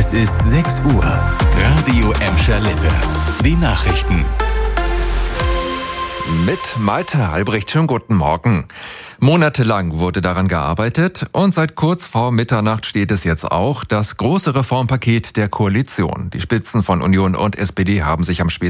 Es ist 6 Uhr. Radio Emscher Lippe. Die Nachrichten. Mit Malte Albrecht, schönen guten Morgen. Monatelang wurde daran gearbeitet und seit kurz vor Mitternacht steht es jetzt auch, das große Reformpaket der Koalition. Die Spitzen von Union und SPD haben sich am späten